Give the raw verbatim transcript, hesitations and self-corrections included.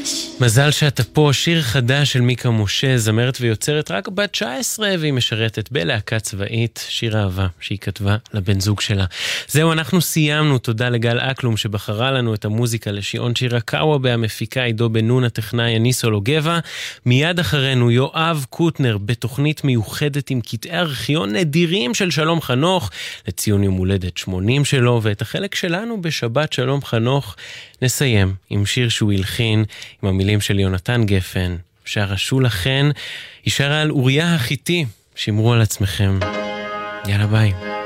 מזל שאתה פה, שיר חדש של מיקה משה, זמרת ויוצרת רק בת תשע עשרה, והיא משרתת בלהקה צבאית, שיר אהבה שהיא כתבה לבן זוג שלה. זהו, אנחנו סיימנו, תודה לגל אקלום שבחרה לנו את המוזיקה לשיעון שירה קאווה, המפיקה עידו בן נון, הטכנאי אניסו לוגבה. מיד אחרינו יואב קוטנר בתוכנית מיוחדת עם קטעי ארכיון נדירים של שלום חנוך, לציון יום הולדת שמונים שלו, ואת החלק שלנו בשבת שלום חנוך נסיים עם שיר שהוא הלחין, עם המילים של יונתן גפן, שרה שולה חן, היא שרה על אוריה החיתי. שמרו על עצמכם. יאללה ביי.